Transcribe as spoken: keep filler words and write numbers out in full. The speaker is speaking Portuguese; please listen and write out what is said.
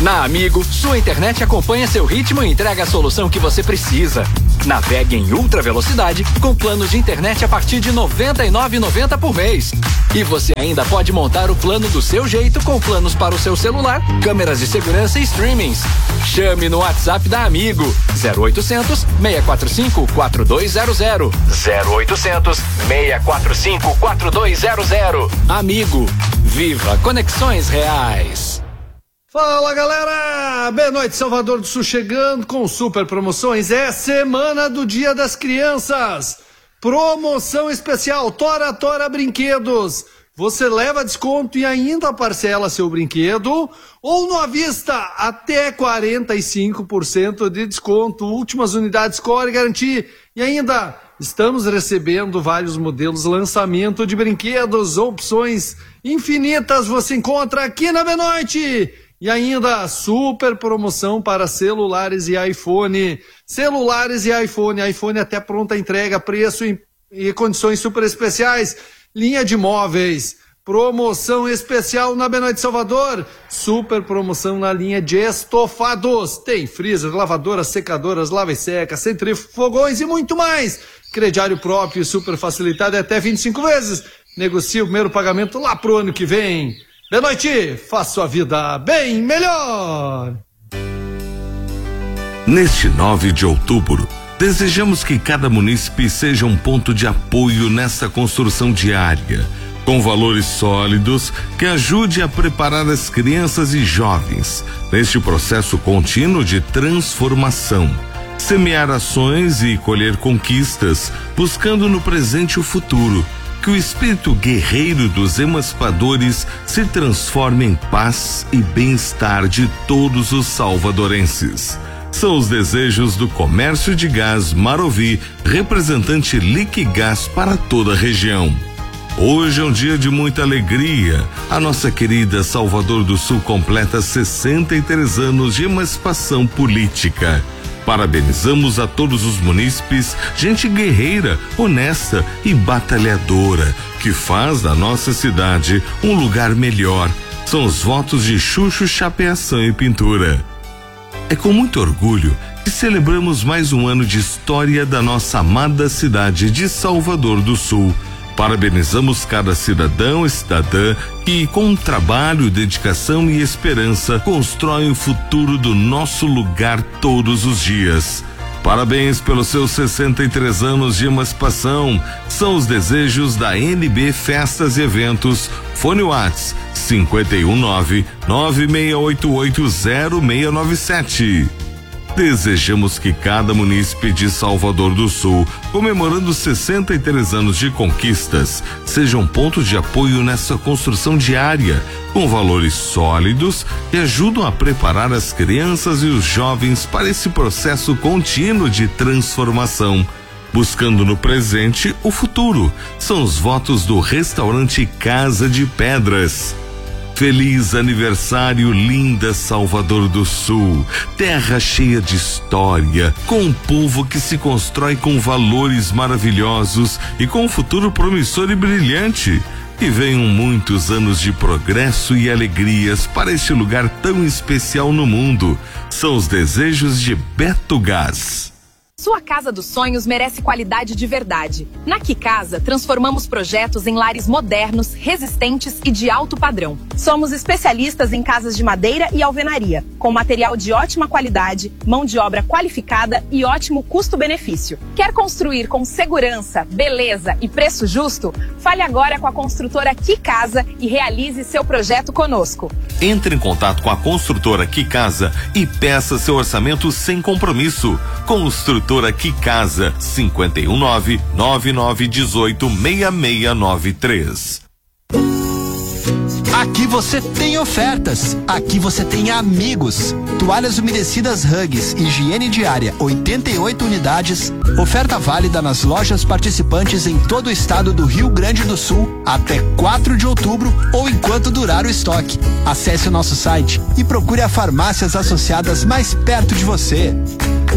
Na Amigo, sua internet acompanha seu ritmo e entrega a solução que você precisa. Navegue em ultra velocidade com planos de internet a partir de noventa e nove reais e noventa centavos por mês. E você ainda pode montar o plano do seu jeito com planos para o seu celular, câmeras de segurança e streamings. Chame no WhatsApp da Amigo zero oitocentos, seis quatro cinco, quatro dois zero zero. zero oitocentos, seis quatro cinco, quatro dois zero zero. Amigo, viva conexões reais. Fala galera, boa noite, Salvador do Sul chegando com super promoções, é semana do Dia das Crianças, promoção especial Tora Tora Brinquedos, você leva desconto e ainda parcela seu brinquedo, ou no à vista até quarenta e cinco por cento de desconto, últimas unidades Core garantir, e ainda estamos recebendo vários modelos lançamento de brinquedos, opções infinitas você encontra aqui na Benoite. E ainda super promoção para celulares e iPhone. Celulares e iPhone. iPhone até pronta entrega, preço e, e condições super especiais. Linha de móveis. Promoção especial na Benoite Salvador. Super promoção na linha de estofados. Tem freezer, lavadoras, secadoras, lava e seca, centrifugões e muito mais. Crediário próprio, super facilitado até vinte e cinco vezes. Negocie o primeiro pagamento lá pro ano que vem. De noite, faça sua vida bem melhor. Neste nove de outubro, desejamos que cada munícipe seja um ponto de apoio nessa construção diária, com valores sólidos que ajude a preparar as crianças e jovens neste processo contínuo de transformação. Semear ações e colher conquistas, buscando no presente o futuro. Que o espírito guerreiro dos emancipadores se transforme em paz e bem-estar de todos os salvadorenses. São os desejos do Comércio de Gás Marovi, representante Liquigás para toda a região. Hoje é um dia de muita alegria. A nossa querida Salvador do Sul completa sessenta e três anos de emancipação política. Parabenizamos a todos os munícipes, gente guerreira, honesta e batalhadora, que faz da nossa cidade um lugar melhor. São os votos de Chuchu, Chapeação e Pintura. É com muito orgulho que celebramos mais um ano de história da nossa amada cidade de Salvador do Sul. Parabenizamos cada cidadão e cidadã que, com trabalho, dedicação e esperança, constrói o futuro do nosso lugar todos os dias. Parabéns pelos seus sessenta e três anos de emancipação. São os desejos da N B Festas e Eventos. Fone Whats cinco um nove, nove seis oito oito, zero seis nove sete. Desejamos que cada munícipe de Salvador do Sul, comemorando sessenta e três anos de conquistas, seja um ponto de apoio nessa construção diária, com valores sólidos que ajudam a preparar as crianças e os jovens para esse processo contínuo de transformação. Buscando no presente o futuro. São os votos do restaurante Casa de Pedras. Feliz aniversário, linda Salvador do Sul, terra cheia de história, com um povo que se constrói com valores maravilhosos e com um futuro promissor e brilhante. Que venham muitos anos de progresso e alegrias para este lugar tão especial no mundo. São os desejos de Beto Gás. Sua casa dos sonhos merece qualidade de verdade. Na Quicasa, transformamos projetos em lares modernos, resistentes e de alto padrão. Somos especialistas em casas de madeira e alvenaria, com material de ótima qualidade, mão de obra qualificada e ótimo custo-benefício. Quer construir com segurança, beleza e preço justo? Fale agora com a construtora Quicasa e realize seu projeto conosco. Entre em contato com a construtora Quicasa e peça seu orçamento sem compromisso. Construtora Quicasa cinco um nove, nove nove um oito, seis seis nove três. Aqui você tem ofertas, aqui você tem amigos. Toalhas umedecidas Huggies, higiene diária, oitenta e oito unidades. Oferta válida nas lojas participantes em todo o estado do Rio Grande do Sul até quatro de outubro ou enquanto durar o estoque. Acesse o nosso site e procure as farmácias associadas mais perto de você.